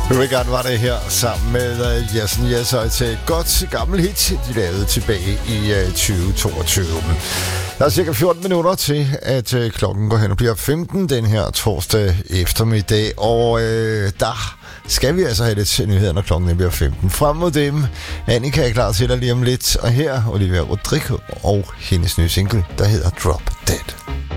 Regard var det her sammen med Jason Yesøj til et godt gammelt hit, de lavede tilbage i 2022. Der er cirka 14 minutter til, at klokken går hen og bliver 15 den her torsdag eftermiddag, og der skal vi altså have lidt nyheder, når klokken bliver 15. Frem mod dem, Annika er klar til dig lige om lidt, og her Olivia Rodrigo og hendes nye single, der hedder Drop Dead.